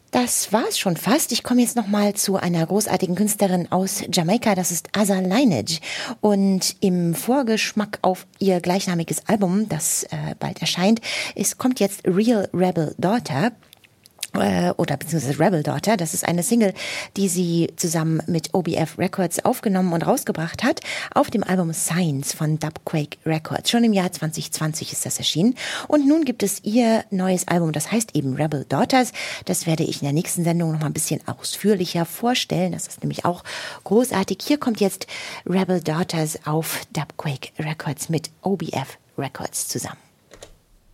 Das war's schon fast. Ich komme jetzt nochmal zu einer großartigen Künstlerin aus Jamaika. Das ist Azah Lineage. Und im Vorgeschmack auf ihr gleichnamiges Album, das bald erscheint, kommt jetzt Real Rebel Daughter. Oder beziehungsweise Rebel Daughter. Das ist eine Single, die sie zusammen mit OBF Records aufgenommen und rausgebracht hat, auf dem Album Signs von Dubquake Records. Schon im Jahr 2020 ist das erschienen. Und nun gibt es ihr neues Album, das heißt eben Rebel Daughters. Das werde ich in der nächsten Sendung noch mal ein bisschen ausführlicher vorstellen. Das ist nämlich auch großartig. Hier kommt jetzt Rebel Daughters auf Dubquake Records mit OBF Records zusammen.